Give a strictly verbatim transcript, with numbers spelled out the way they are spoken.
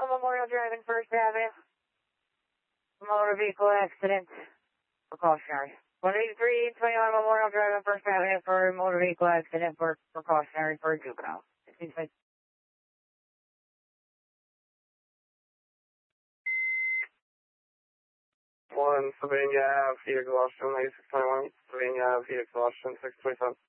twenty-one Memorial Drive in First Avenue. Motor vehicle accident. Precautionary. one eighty-three twenty-one Memorial Drive in First Avenue for motor vehicle accident for precautionary for juvenile. One, Sylvania Ave, vehicle Austin, ninety-six twenty-one, Sylvania Ave, vehicle Austin, six twenty-seven.